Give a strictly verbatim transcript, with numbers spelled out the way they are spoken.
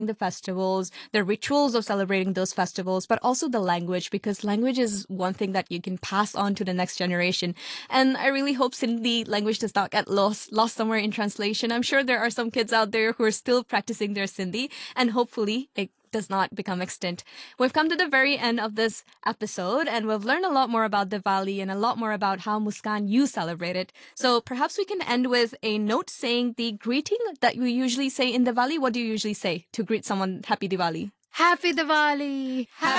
the festivals, the rituals of celebrating those festivals, but also the language, because language is one thing that you can pass on to the next generation. And I really hope Sindhi language does not get lost lost somewhere in translation. I'm sure there are some kids out there who are still practicing their Sindhi, and hopefully it does not become extinct. We've come to the very end of this episode, and we've learned a lot more about Diwali and a lot more about how Muskan you celebrate it. So perhaps we can end with a note saying the greeting that we usually say in Diwali. What do you usually say to greet someone Happy Diwali? Happy Diwali! Happy